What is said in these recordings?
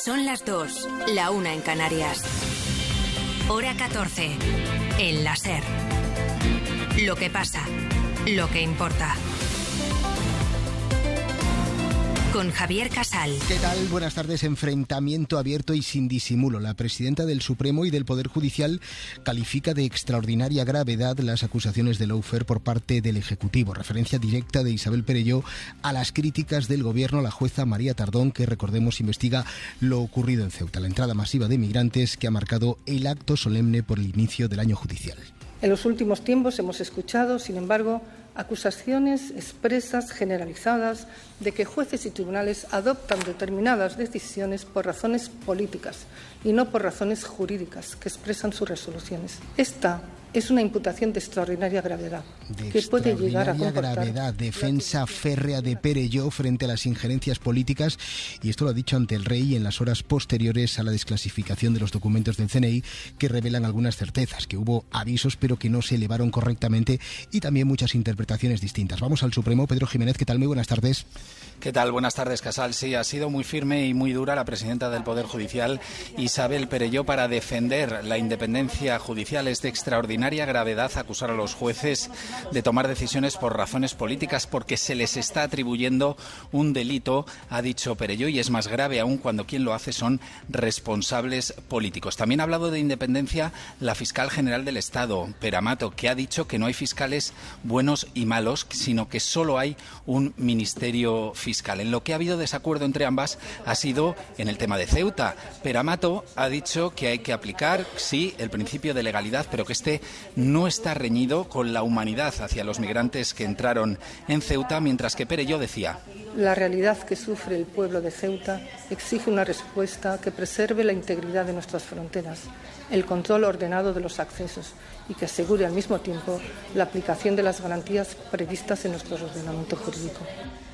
Son las 2, la 1 en Canarias. Hora 14, en la SER. Lo que pasa, lo que importa. Con Javier Casal. ¿Qué tal? Buenas tardes. Enfrentamiento abierto y sin disimulo. La presidenta del Supremo y del Poder Judicial califica de extraordinaria gravedad las acusaciones de lawfare por parte del Ejecutivo. Referencia directa de Isabel Perelló a las críticas del Gobierno a la jueza María Tardón, que, recordemos, investiga lo ocurrido en Ceuta, la entrada masiva de migrantes que ha marcado el acto solemne por el inicio del año judicial. En los últimos tiempos hemos escuchado, sin embargo, acusaciones expresas, generalizadas, de que jueces y tribunales adoptan determinadas decisiones por razones políticas y no por razones jurídicas que expresan sus resoluciones. Esta es una imputación de extraordinaria gravedad, que puede llegar a comportar... gravedad, defensa férrea de Perelló frente a las injerencias políticas, y esto lo ha dicho ante el rey en las horas posteriores a la desclasificación de los documentos del CNI, que revelan algunas certezas, que hubo avisos pero que no se elevaron correctamente, y también muchas interpretaciones distintas. Vamos al Supremo. Pedro Jiménez, ¿qué tal? Muy buenas tardes. ¿Qué tal? Buenas tardes, Casal. Sí, ha sido muy firme y muy dura la presidenta del Poder Judicial, Isabel Perelló, para defender la independencia judicial. Es de extraordinaria gravedad acusar a los jueces de tomar decisiones por razones políticas, porque se les está atribuyendo un delito, ha dicho Perelló, y es más grave aún cuando quien lo hace son responsables políticos. También ha hablado de independencia la fiscal general del Estado, Pera Amato, que ha dicho que no hay fiscales buenos y malos, sino que solo hay un ministerio fiscal. En lo que ha habido desacuerdo entre ambas ha sido en el tema de Ceuta. Pera Amato ha dicho que hay que aplicar, sí, el principio de legalidad, pero que este no está reñido con la humanidad hacia los migrantes que entraron en Ceuta, mientras que Perelló decía: la realidad que sufre el pueblo de Ceuta exige una respuesta que preserve la integridad de nuestras fronteras, el control ordenado de los accesos y que asegure al mismo tiempo la aplicación de las garantías previstas en nuestro ordenamiento jurídico.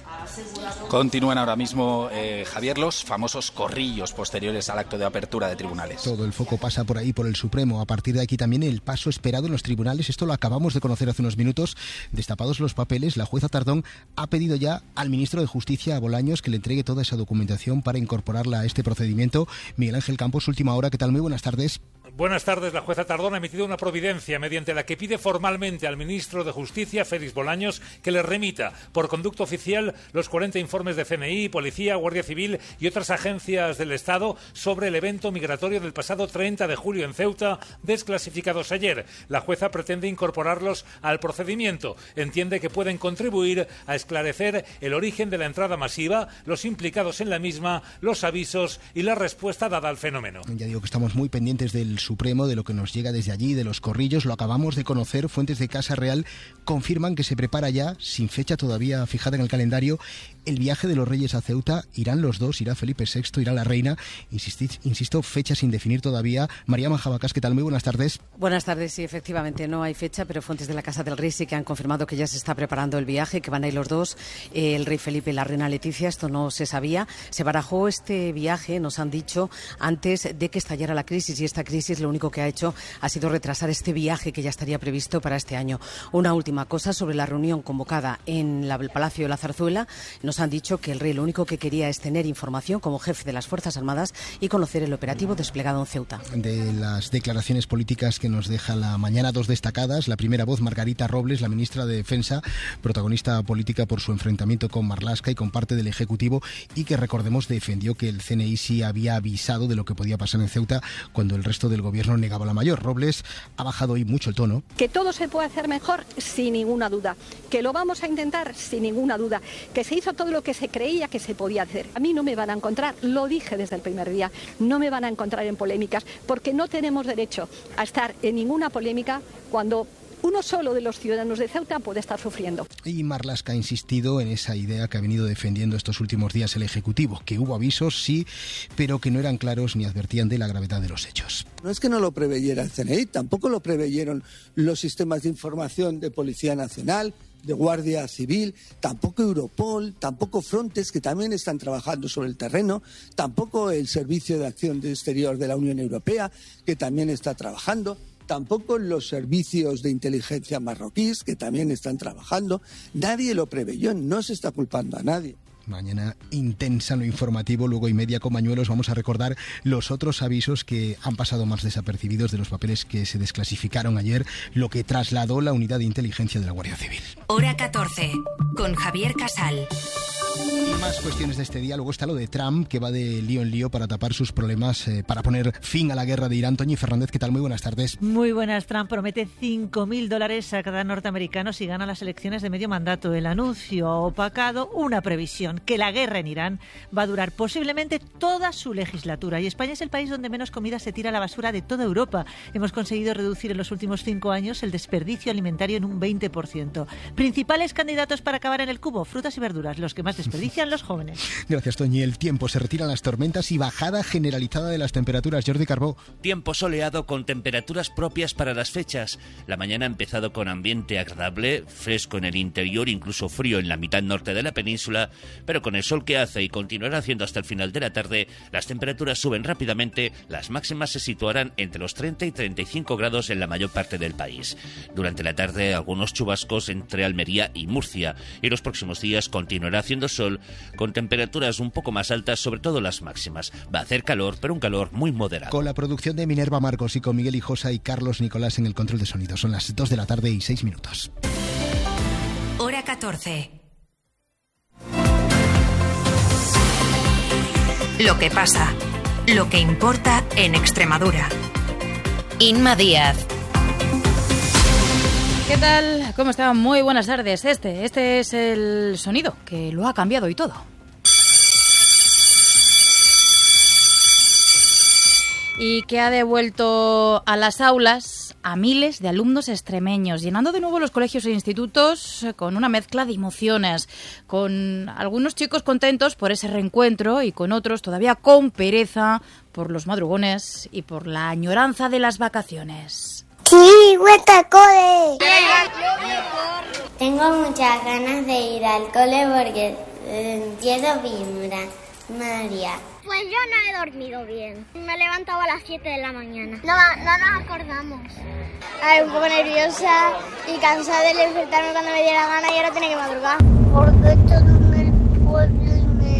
Continúan ahora mismo, Javier, los famosos corrillos posteriores al acto de apertura de tribunales. Todo el foco pasa por ahí, por el Supremo. A partir de aquí también el paso esperado en los tribunales. Esto lo acabamos de conocer hace unos minutos. Destapados los papeles, la jueza Tardón ha pedido ya al ministro de Justicia, a Bolaños, que le entregue toda esa documentación para incorporarla a este procedimiento. Miguel Ángel Campos, última hora. ¿Qué tal? Muy buenas tardes. Buenas tardes. La jueza Tardón ha emitido una providencia mediante la que pide formalmente al ministro de Justicia, Félix Bolaños, que le remita por conducto oficial los 40 informes de CNI, Policía, Guardia Civil y otras agencias del Estado sobre el evento migratorio del pasado 30 de julio en Ceuta, desclasificados ayer. La jueza pretende incorporarlos al procedimiento. Entiende que pueden contribuir a esclarecer el origen de la entrada masiva, los implicados en la misma, los avisos y la respuesta dada al fenómeno. Ya digo que estamos muy pendientes del Supremo, de lo que nos llega desde allí, de los corrillos. Lo acabamos de conocer. Fuentes de Casa Real confirman que se prepara ya, sin fecha todavía fijada en el calendario, el viaje de los Reyes a Ceuta. Irán los dos, irá Felipe VI, irá la reina. Insisto, fecha sin definir todavía. María Majabacas, ¿qué tal? Muy buenas tardes. Buenas tardes. Sí, efectivamente no hay fecha, pero fuentes de la Casa del Rey sí que han confirmado que ya se está preparando el viaje, que van a ir los dos, el rey Felipe y la reina Leticia. Esto no se sabía. Se barajó este viaje, nos han dicho, antes de que estallara la crisis, y esta crisis lo único que ha hecho ha sido retrasar este viaje que ya estaría previsto para este año. Una última cosa sobre la reunión convocada en el Palacio de la Zarzuela. Nos han dicho que el rey lo único que quería es tener información como jefe de las Fuerzas Armadas y conocer el operativo desplegado en Ceuta. De las declaraciones políticas que nos deja la mañana, dos destacadas. La primera voz, Margarita Robles, la ministra de Defensa, protagonista política por su enfrentamiento con Marlaska y con parte del Ejecutivo, y que, recordemos, defendió que el CNI sí había avisado de lo que podía pasar en Ceuta cuando el resto del gobierno negaba la mayor. Robles ha bajado hoy mucho el tono. Que todo se puede hacer mejor, sin ninguna duda. Que lo vamos a intentar, sin ninguna duda. Que se hizo todo lo que se creía que se podía hacer. A mí no me van a encontrar, lo dije desde el primer día, no me van a encontrar en polémicas, porque no tenemos derecho a estar en ninguna polémica cuando uno solo de los ciudadanos de Ceuta puede estar sufriendo. Y Marlaska ha insistido en esa idea que ha venido defendiendo estos últimos días el Ejecutivo, que hubo avisos, sí, pero que no eran claros ni advertían de la gravedad de los hechos. No es que no lo preveyera el CNI, tampoco lo preveyeron los sistemas de información de Policía Nacional, de Guardia Civil, tampoco Europol, tampoco Frontex, que también están trabajando sobre el terreno, tampoco el Servicio de Acción Exterior de la Unión Europea, que también está trabajando, tampoco los servicios de inteligencia marroquíes, que también están trabajando. Nadie lo preveyó, no se está culpando a nadie. Mañana intensa en lo informativo, luego y media con Mañuelos. Vamos a recordar los otros avisos que han pasado más desapercibidos de los papeles que se desclasificaron ayer, lo que trasladó la unidad de inteligencia de la Guardia Civil. Hora 14, con Javier Casal. Y más cuestiones de este día. Luego está lo de Trump, que va de lío en lío para tapar sus problemas, para poner fin a la guerra de Irán. Toñi Fernández, ¿qué tal? Muy buenas tardes. Muy buenas. Trump promete $5.000 a cada norteamericano si gana las elecciones de medio mandato. El anuncio ha opacado una previsión, que la guerra en Irán va a durar posiblemente toda su legislatura. Y España es el país donde menos comida se tira a la basura de toda Europa. Hemos conseguido reducir en los últimos 5 años el desperdicio alimentario en un 20%. Principales candidatos para acabar en el cubo: frutas y verduras, los que más desperdician los jóvenes. Gracias, Toñi. El tiempo, se retiran las tormentas y bajada generalizada de las temperaturas. Jordi Carbó. Tiempo soleado con temperaturas propias para las fechas. La mañana ha empezado con ambiente agradable, fresco en el interior, incluso frío en la mitad norte de la península, pero con el sol que hace y continuará haciendo hasta el final de la tarde, las temperaturas suben rápidamente. Las máximas se situarán entre los 30 y 35 grados en la mayor parte del país. Durante la tarde, algunos chubascos entre Almería y Murcia, y los próximos días continuará haciendo sol con temperaturas un poco más altas, sobre todo las máximas. Va a hacer calor, pero un calor muy moderado. Con la producción de Minerva Marcos y con Miguel Hijosa y Carlos Nicolás en el control de sonido. Son las 2 de la tarde y 6 minutos. Hora 14. Lo que pasa, lo que importa en Extremadura. Inma Díaz. ¿Qué tal? ¿Cómo están? Muy buenas tardes. Este es el sonido que lo ha cambiado y todo. Y que ha devuelto a las aulas a miles de alumnos extremeños, llenando de nuevo los colegios e institutos con una mezcla de emociones, con algunos chicos contentos por ese reencuentro y con otros todavía con pereza por los madrugones y por la añoranza de las vacaciones. ¡Sí, vuelta al cole! Tengo muchas ganas de ir al cole porque quiero vibrar, María. Pues yo no he dormido bien. Me levantaba a las 7 de la mañana. No nos acordamos. Un poco nerviosa y cansada de despertarme cuando me diera la gana y ahora tiene que madrugar. Porque estoy en el pueblo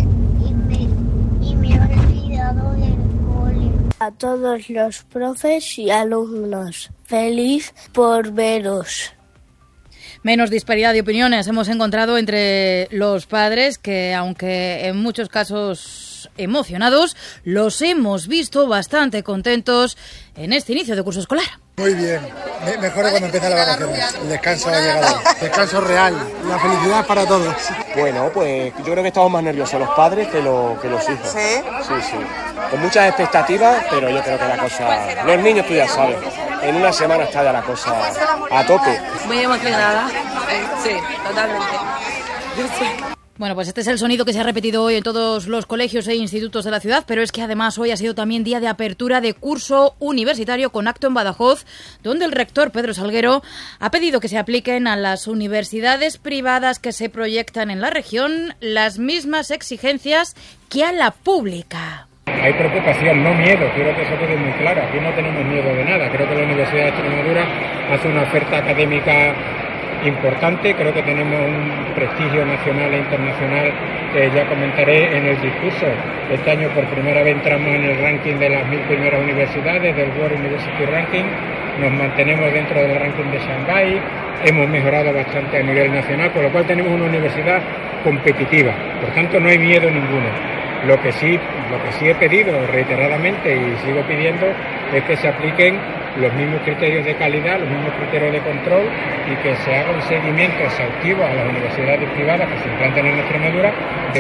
y me he olvidado del cole. A todos los profes y alumnos, feliz por veros. Menos disparidad de opiniones hemos encontrado entre los padres, que aunque en muchos casos emocionados, los hemos visto bastante contentos en este inicio de curso escolar. Muy bien, mejor de cuando empiezan las vacaciones. El descanso ha llegado. Descanso real, la felicidad para todos. Bueno, pues yo creo que estamos más nerviosos los padres que los hijos. ¿Sí? Sí. Con muchas expectativas, pero yo creo que la cosa... Los niños, tú ya sabes, en una semana está ya la cosa a tope. Muy emocionada, sí, totalmente. Bueno, pues este es el sonido que se ha repetido hoy en todos los colegios e institutos de la ciudad, pero es que además hoy ha sido también día de apertura de curso universitario con acto en Badajoz, donde el rector Pedro Salguero ha pedido que se apliquen a las universidades privadas que se proyectan en la región las mismas exigencias que a la pública. Hay preocupación, no miedo, quiero que eso quede muy claro. Aquí no tenemos miedo de nada. Creo que la Universidad de Extremadura hace una oferta académica importante, creo que tenemos un prestigio nacional e internacional que ya comentaré en el discurso. Este año por primera vez entramos en el ranking de las 1000 primeras universidades del World University Ranking, nos mantenemos dentro del ranking de Shanghái, hemos mejorado bastante a nivel nacional, con lo cual tenemos una universidad competitiva, por tanto no hay miedo ninguno. Lo que sí he pedido reiteradamente y sigo pidiendo es que se apliquen los mismos criterios de calidad, los mismos criterios de control y que se haga un seguimiento exhaustivo a las universidades privadas que se implanten en Extremadura.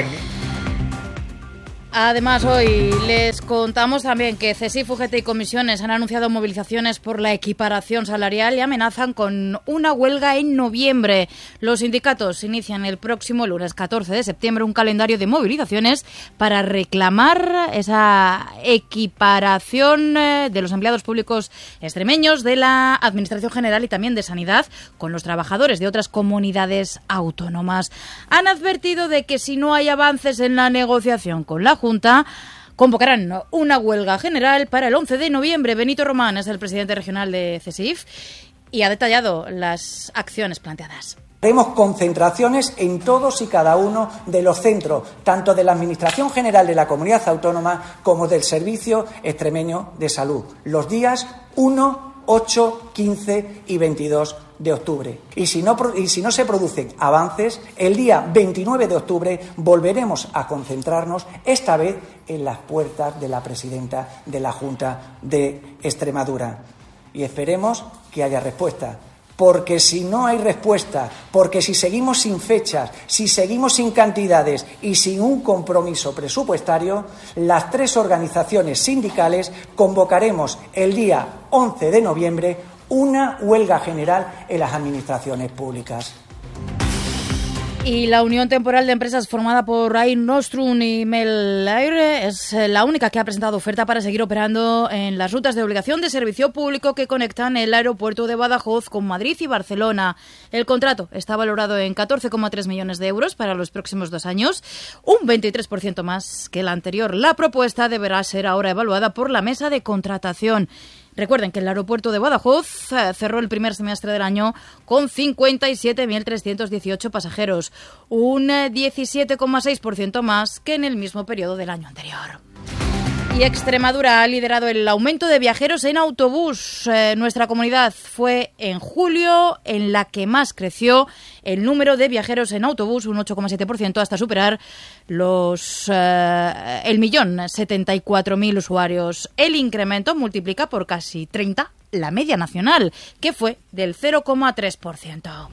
Además, hoy les contamos también que CESIF, UGT y comisiones han anunciado movilizaciones por la equiparación salarial y amenazan con una huelga en noviembre. Los sindicatos inician el próximo lunes 14 de septiembre un calendario de movilizaciones para reclamar esa equiparación de los empleados públicos extremeños, de la Administración General y también de Sanidad con los trabajadores de otras comunidades autónomas. Han advertido de que si no hay avances en la negociación con la Junta, convocarán una huelga general para el 11 de noviembre. Benito Román es el presidente regional de CESIF y ha detallado las acciones planteadas. Haremos concentraciones en todos y cada uno de los centros, tanto de la Administración General de la Comunidad Autónoma como del Servicio Extremeño de Salud, los días 1, 8, 15 y 22 de octubre. Y si no se producen avances, el día 29 de octubre volveremos a concentrarnos, esta vez en las puertas de la presidenta de la Junta de Extremadura. Y esperemos que haya respuesta. Porque si no hay respuesta, porque si seguimos sin fechas, si seguimos sin cantidades y sin un compromiso presupuestario, las 3 organizaciones sindicales convocaremos el día 11 de noviembre una huelga general en las administraciones públicas. Y la Unión Temporal de Empresas formada por Air Nostrum y Melair es la única que ha presentado oferta para seguir operando en las rutas de obligación de servicio público que conectan el aeropuerto de Badajoz con Madrid y Barcelona. El contrato está valorado en 14,3 millones de euros para los próximos 2 años, un 23% más que el anterior. La propuesta deberá ser ahora evaluada por la mesa de contratación. Recuerden que el aeropuerto de Badajoz cerró el primer semestre del año con 57.318 pasajeros, un 17,6% más que en el mismo periodo del año anterior. Y Extremadura ha liderado el aumento de viajeros en autobús. Nuestra comunidad fue en julio en la que más creció el número de viajeros en autobús, un 8,7%, hasta superar los 1.074.000 usuarios. El incremento multiplica por casi 30 la media nacional, que fue del 0,3%.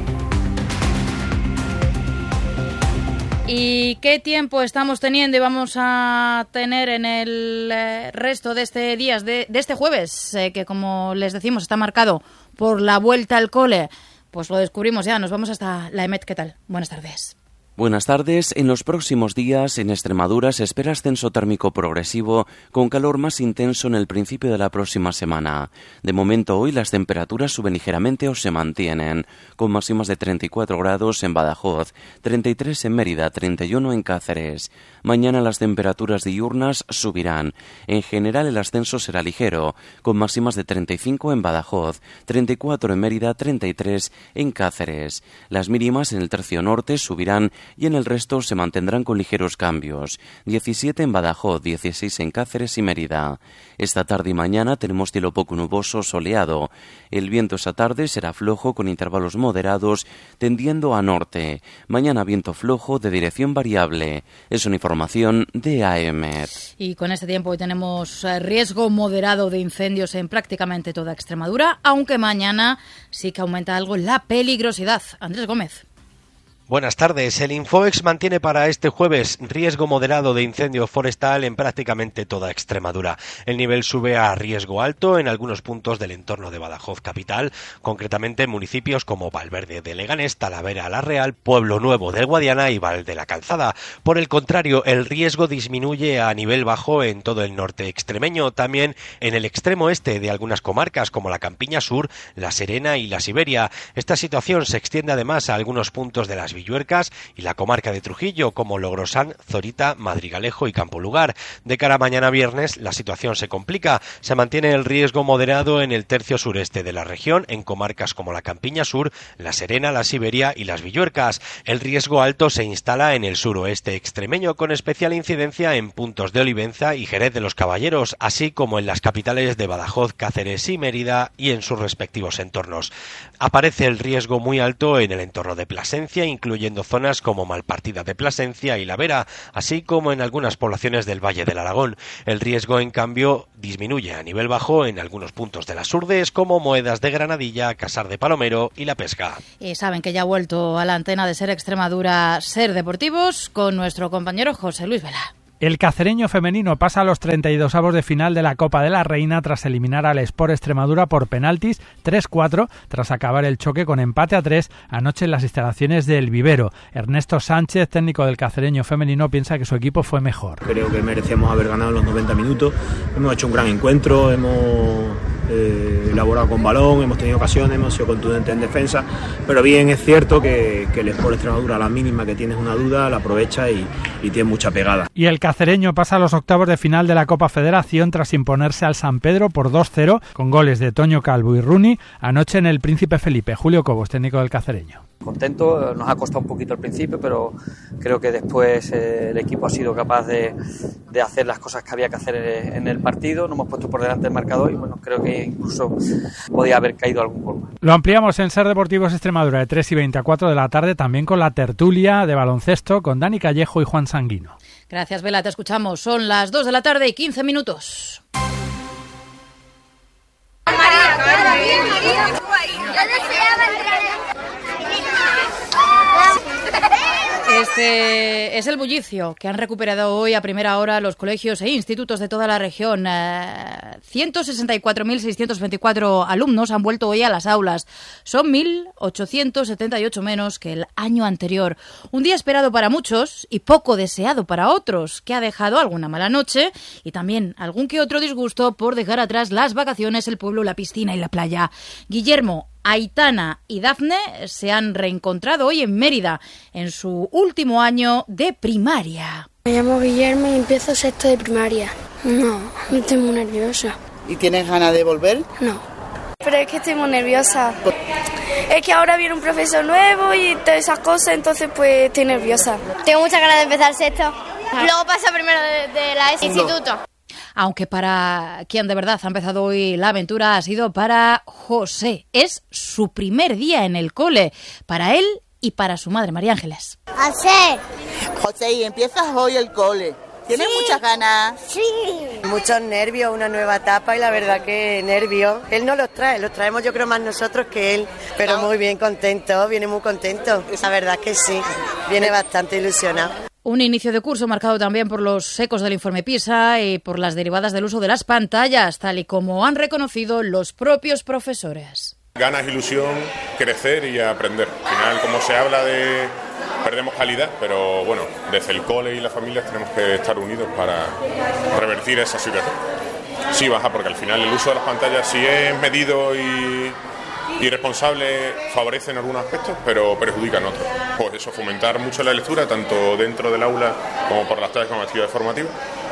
¿Y qué tiempo estamos teniendo y vamos a tener en el resto de este días, de este jueves, que como les decimos está marcado por la vuelta al cole? Pues lo descubrimos ya, nos vamos hasta la EMET. ¿Qué tal? Buenas tardes. Buenas tardes. En los próximos días en Extremadura se espera ascenso térmico progresivo con calor más intenso en el principio de la próxima semana. De momento hoy las temperaturas suben ligeramente o se mantienen, con máximas de 34 grados en Badajoz, 33 en Mérida, 31 en Cáceres. Mañana las temperaturas diurnas subirán. En general el ascenso será ligero, con máximas de 35 en Badajoz, 34 en Mérida, 33 en Cáceres. Las mínimas en el tercio norte subirán y en el resto se mantendrán con ligeros cambios. 17 en Badajoz, 16 en Cáceres y Mérida. Esta tarde y mañana tenemos cielo poco nuboso, soleado. El viento esta tarde será flojo con intervalos moderados tendiendo a norte. Mañana viento flojo de dirección variable. Es una información de AEMET. Y con este tiempo hoy tenemos riesgo moderado de incendios en prácticamente toda Extremadura, aunque mañana sí que aumenta algo la peligrosidad. Andrés Gómez. Buenas tardes. El Infoex mantiene para este jueves riesgo moderado de incendio forestal en prácticamente toda Extremadura. El nivel sube a riesgo alto en algunos puntos del entorno de Badajoz capital, concretamente en municipios como Valverde de Leganés, Talavera la Real, Pueblo Nuevo del Guadiana y Val de la Calzada. Por el contrario, el riesgo disminuye a nivel bajo en todo el norte extremeño, también en el extremo este de algunas comarcas como la Campiña Sur, La Serena y la Siberia. Esta situación se extiende además a algunos puntos de las Villuercas y la comarca de Trujillo, como Logrosán, Zorita, Madrigalejo y Campolugar. De cara a mañana viernes, la situación se complica. Se mantiene el riesgo moderado en el tercio sureste de la región, en comarcas como la Campiña Sur, La Serena, la Siberia y las Villuercas. El riesgo alto se instala en el suroeste extremeño, con especial incidencia en puntos de Olivenza y Jerez de los Caballeros, así como en las capitales de Badajoz, Cáceres y Mérida y en sus respectivos entornos. Aparece el riesgo muy alto en el entorno de Plasencia, incluyendo zonas como Malpartida de Plasencia y La Vera, así como en algunas poblaciones del Valle del Aragón. El riesgo, en cambio, disminuye a nivel bajo en algunos puntos de las Urdes, como Moedas de Granadilla, Casar de Palomero y La Pesca. Y saben que ya ha vuelto a la antena de Ser Extremadura, Ser Deportivos, con nuestro compañero José Luis Vela. El cacereño femenino pasa a los 32avos de final de la Copa de la Reina tras eliminar al Sport Extremadura por penaltis 3-4 tras acabar el choque con empate a 3 anoche en las instalaciones del Vivero. Ernesto Sánchez, técnico del cacereño femenino, piensa que su equipo fue mejor. Creo que merecíamos haber ganado los 90 minutos. Hemos hecho un gran encuentro, hemos elaborado con balón, hemos tenido ocasiones, hemos sido contundentes en defensa, pero bien es cierto que el Sport Extremadura, a la mínima que tienes una duda, la aprovecha y tiene mucha pegada. Y el cacereño pasa a los octavos de final de la Copa Federación tras imponerse al San Pedro por 2-0 con goles de Toño Calvo y Rooney anoche en el Príncipe Felipe. Julio Cobos, técnico del cacereño. Contento, nos ha costado un poquito al principio, pero creo que después el equipo ha sido capaz de hacer las cosas que había que hacer en el partido. Nos hemos puesto por delante del marcador y bueno, creo que incluso podía haber caído algún gol. Lo ampliamos en Ser Deportivos Extremadura de 3 y 20 a 4 de la tarde, también con la tertulia de baloncesto con Dani Callejo y Juan Sanguino. Gracias, Vela, te escuchamos. Son las 2 de la tarde y 15 minutos. Este es el bullicio que han recuperado hoy a primera hora los colegios e institutos de toda la región. 164.624 alumnos han vuelto hoy a las aulas. Son 1.878 menos que el año anterior. Un día esperado para muchos y poco deseado para otros, que ha dejado alguna mala noche y también algún que otro disgusto por dejar atrás las vacaciones, el pueblo, la piscina y la playa. Guillermo, Aitana y Dafne se han reencontrado hoy en Mérida, en su último año de primaria. Me llamo Guillermo y empiezo sexto de primaria. No estoy muy nerviosa. ¿Y tienes ganas de volver? No, pero es que estoy muy nerviosa. Es que ahora viene un profesor nuevo y todas esas cosas, entonces pues estoy nerviosa. Tengo muchas ganas de empezar sexto. Luego paso primero de la instituto. Aunque para quien de verdad ha empezado hoy la aventura ha sido para José. Es su primer día en el cole, para él y para su madre, María Ángeles. José, y empiezas hoy el cole. ¿Tienes muchas ganas? Sí. Muchos nervios, una nueva etapa y la verdad que nervios. Él no los trae, los traemos yo creo más nosotros que él. Pero muy bien contento, viene muy contento. La verdad que sí, viene bastante ilusionado. Un inicio de curso marcado también por los ecos del informe PISA y por las derivadas del uso de las pantallas, tal y como han reconocido los propios profesores. Ganas, ilusión, crecer y aprender. Al final, como se habla de... perdemos calidad, pero bueno, desde el cole y las familias tenemos que estar unidos para revertir esa situación. Sí baja, porque al final el uso de las pantallas, si es medido y responsable, favorece en algunos aspectos, pero perjudica en otros. Pues eso, fomentar mucho la lectura, tanto dentro del aula como por las tardes como actividades formativas,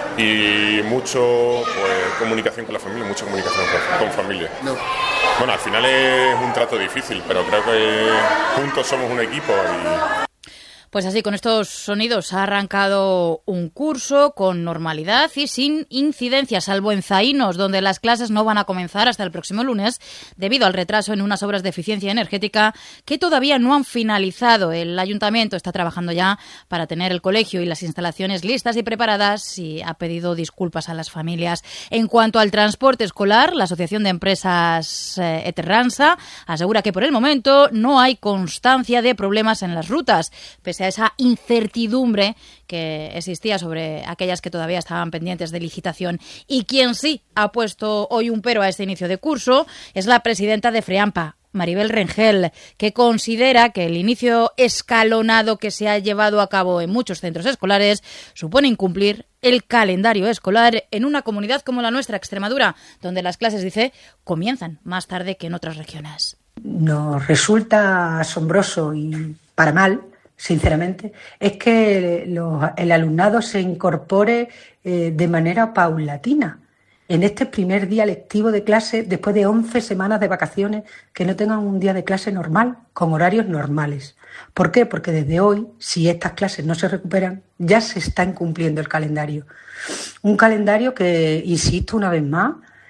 y mucho comunicación con la familia, mucha comunicación con familia. No. Bueno, al final es un trato difícil, pero creo que juntos somos un equipo y... Pues así, con estos sonidos ha arrancado un curso con normalidad y sin incidencias, salvo en Zaínos, donde las clases no van a comenzar hasta el próximo lunes, debido al retraso en unas obras de eficiencia energética que todavía no han finalizado. El ayuntamiento está trabajando ya para tener el colegio y las instalaciones listas y preparadas y ha pedido disculpas a las familias. En cuanto al transporte escolar, la Asociación de Empresas Eterransa asegura que por el momento no hay constancia de problemas en las rutas, pese a esa incertidumbre que existía sobre aquellas que todavía estaban pendientes de licitación. Y quien sí ha puesto hoy un pero a este inicio de curso es la presidenta de FREAMPA, Maribel Rengel, que considera que el inicio escalonado que se ha llevado a cabo en muchos centros escolares supone incumplir el calendario escolar en una comunidad como la nuestra, Extremadura, donde las clases, dice, comienzan más tarde que en otras regiones. Nos resulta asombroso y para mal, sinceramente, es que el alumnado se incorpore de manera paulatina en este primer día lectivo de clase después de 11 semanas de vacaciones, que no tengan un día de clase normal, con horarios normales. ¿Por qué? Porque desde hoy, si estas clases no se recuperan, ya se está incumpliendo el calendario. Un calendario que, insisto una vez más,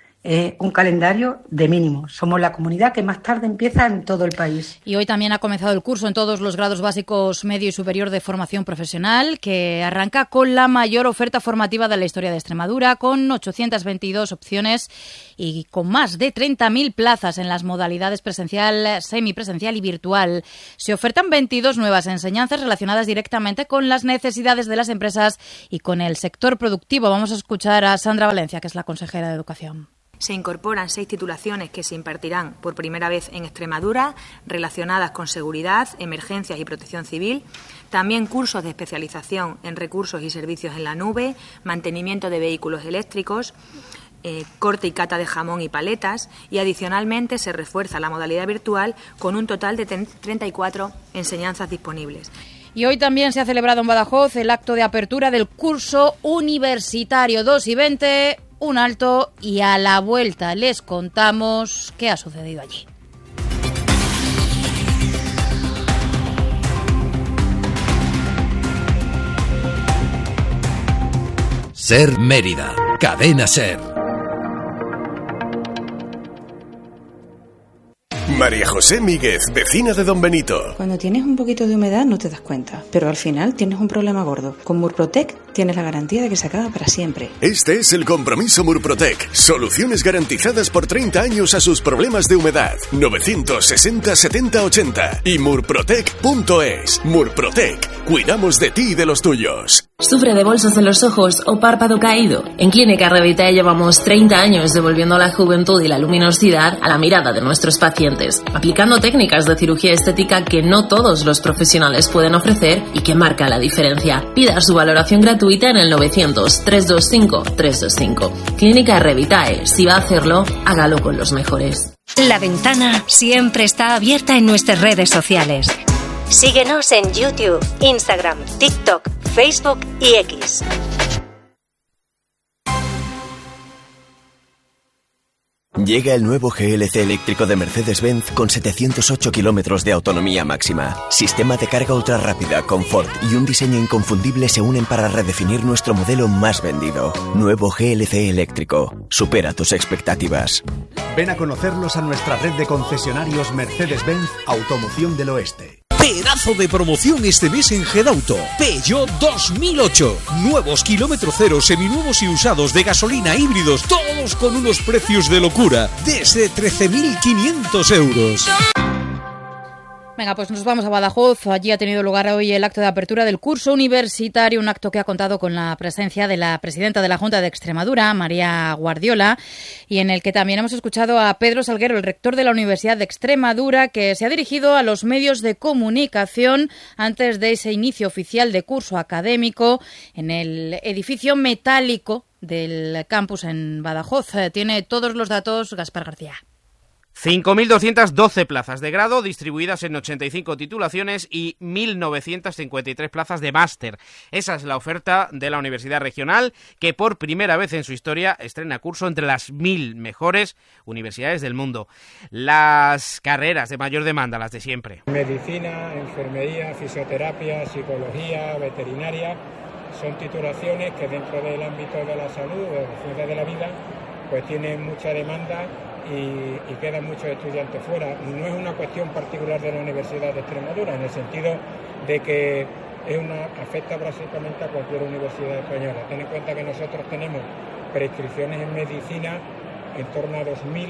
un calendario de mínimos. Somos la comunidad que más tarde empieza en todo el país. Y hoy también ha comenzado el curso en todos los grados básicos, medio y superior de formación profesional, que arranca con la mayor oferta formativa de la historia de Extremadura, con 822 opciones y con más de 30.000 plazas en las modalidades presencial, semipresencial y virtual. Se ofertan 22 nuevas enseñanzas relacionadas directamente con las necesidades de las empresas y con el sector productivo. Vamos a escuchar a Sandra Valencia, que es la consejera de Educación. Se incorporan 6 titulaciones que se impartirán por primera vez en Extremadura, relacionadas con seguridad, emergencias y protección civil. También cursos de especialización en recursos y servicios en la nube, mantenimiento de vehículos eléctricos, corte y cata de jamón y paletas, y adicionalmente se refuerza la modalidad virtual con un total de 34 enseñanzas disponibles. Y hoy también se ha celebrado en Badajoz el acto de apertura del curso universitario 2:20, un alto, y a la vuelta les contamos qué ha sucedido allí. Ser Mérida. Cadena Ser. María José Míguez, vecina de Don Benito. Cuando tienes un poquito de humedad no te das cuenta, pero al final tienes un problema gordo. Con Murprotec tienes la garantía de que se acaba para siempre. Este es el compromiso Murprotec. Soluciones garantizadas por 30 años a sus problemas de humedad. 960 70 80 y murprotec.es. Murprotec. Cuidamos de ti y de los tuyos. ¿Sufre de bolsos en los ojos o párpado caído? En Clínica Revitae llevamos 30 años devolviendo la juventud y la luminosidad a la mirada de nuestros pacientes, aplicando técnicas de cirugía estética que no todos los profesionales pueden ofrecer y que marca la diferencia. Pida su valoración gratuita en el 900-325-325. Clínica Revitae. Si va a hacerlo, hágalo con los mejores. La ventana siempre está abierta en nuestras redes sociales. Síguenos en YouTube, Instagram, TikTok, Facebook y X. Llega el nuevo GLC eléctrico de Mercedes-Benz con 708 kilómetros de autonomía máxima. Sistema de carga ultra rápida, confort y un diseño inconfundible se unen para redefinir nuestro modelo más vendido. Nuevo GLC eléctrico. Supera tus expectativas. Ven a conocerlos a nuestra red de concesionarios Mercedes-Benz Automoción del Oeste. Pedazo de promoción este mes en Gedauto. Peugeot 2008. Nuevos kilómetro cero, seminuevos y usados de gasolina, híbridos, todos con unos precios de locura, desde 13.500 euros. Venga, pues nos vamos a Badajoz. Allí ha tenido lugar hoy el acto de apertura del curso universitario, un acto que ha contado con la presencia de la presidenta de la Junta de Extremadura, María Guardiola, y en el que también hemos escuchado a Pedro Salguero, el rector de la Universidad de Extremadura, que se ha dirigido a los medios de comunicación antes de ese inicio oficial de curso académico en el edificio metálico del campus en Badajoz. Tiene todos los datos Gaspar García. 5.212 plazas de grado distribuidas en 85 titulaciones y 1.953 plazas de máster. Esa es la oferta de la Universidad Regional, que por primera vez en su historia estrena curso entre las 1.000 mejores universidades del mundo. Las carreras de mayor demanda, las de siempre. Medicina, enfermería, fisioterapia, psicología, veterinaria, son titulaciones que dentro del ámbito de la salud o de la ciencia de la vida pues tienen mucha demanda y quedan muchos estudiantes fuera. No es una cuestión particular de la Universidad de Extremadura, en el sentido de que afecta básicamente a cualquier universidad española. Ten en cuenta que nosotros tenemos prescripciones en medicina en torno a 2.000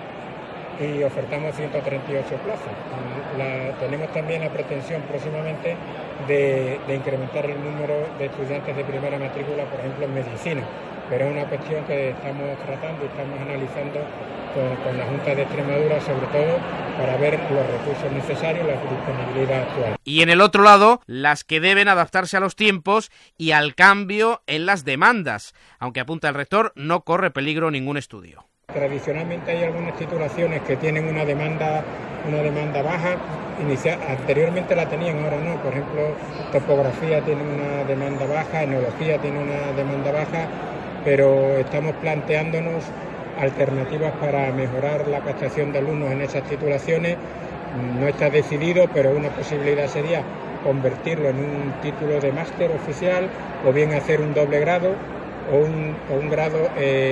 y ofertamos 138 plazas. Tenemos también la pretensión próximamente de incrementar el número de estudiantes de primera matrícula, por ejemplo, en medicina. Pero es una cuestión que estamos tratando y estamos analizando con la Junta de Extremadura, sobre todo para ver los recursos necesarios, la disponibilidad actual. Y en el otro lado, las que deben adaptarse a los tiempos y al cambio en las demandas. Aunque apunta el rector, no corre peligro ningún estudio. Tradicionalmente hay algunas titulaciones que tienen una demanda baja. Anteriormente la tenían, ahora no. Por ejemplo, topografía tiene una demanda baja, enología tiene una demanda baja, pero estamos planteándonos alternativas para mejorar la captación de alumnos en esas titulaciones. No está decidido, pero una posibilidad sería convertirlo en un título de máster oficial o bien hacer un doble grado o un grado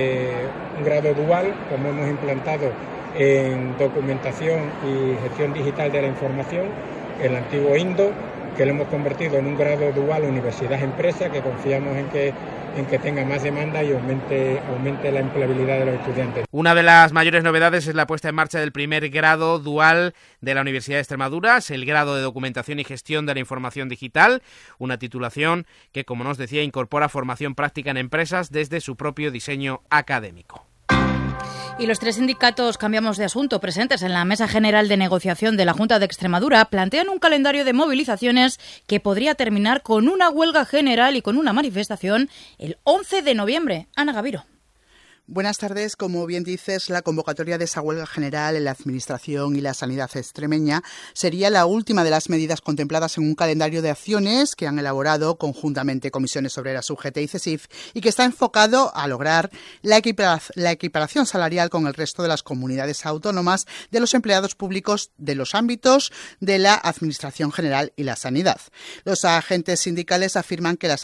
dual, como hemos implantado en documentación y gestión digital de la información, el antiguo INDO, que lo hemos convertido en un grado dual universidad-empresa, que confiamos en que tenga más demanda y aumente la empleabilidad de los estudiantes. Una de las mayores novedades es la puesta en marcha del primer grado dual de la Universidad de Extremadura, es el grado de Documentación y Gestión de la Información Digital, una titulación que, como nos decía, incorpora formación práctica en empresas desde su propio diseño académico. Y los tres sindicatos, cambiamos de asunto, presentes en la Mesa General de Negociación de la Junta de Extremadura, plantean un calendario de movilizaciones que podría terminar con una huelga general y con una manifestación el 11 de noviembre. Ana Gaviro. Buenas tardes. Como bien dices, la convocatoria de esa huelga general en la Administración y la Sanidad extremeña sería la última de las medidas contempladas en un calendario de acciones que han elaborado conjuntamente Comisiones Obreras, UGT y CESIF y que está enfocado a lograr la equiparación salarial con el resto de las comunidades autónomas de los empleados públicos de los ámbitos de la Administración General y la Sanidad. Los agentes sindicales afirman que las